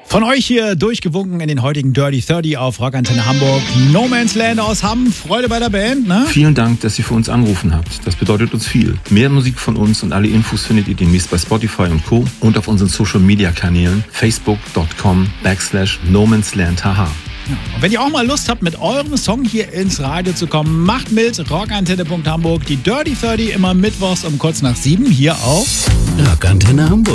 Von euch hier durchgewunken in den heutigen Dirty 30 auf Rockantenne Hamburg. No Man's Land aus Hamm. Freude bei der Band, ne? Vielen Dank, dass ihr für uns angerufen habt. Das bedeutet uns viel. Mehr Musik von uns und alle Infos findet ihr demnächst bei Spotify und Co. und auf unseren Social-Media-Kanälen facebook.com/nomanslandhaha. Und wenn ihr auch mal Lust habt, mit eurem Song hier ins Radio zu kommen, macht mit rockantenne.hamburg die Dirty 30 immer mittwochs um kurz nach 7 hier auf Rockantenne Hamburg.